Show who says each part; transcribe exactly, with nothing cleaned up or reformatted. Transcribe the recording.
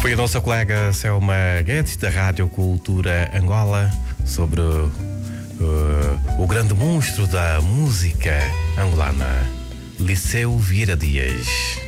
Speaker 1: Foi a nossa colega Selma Guedes, da Rádio Cultura Angola, sobre uh, o grande monstro da música angolana, Liceu Vieira Dias.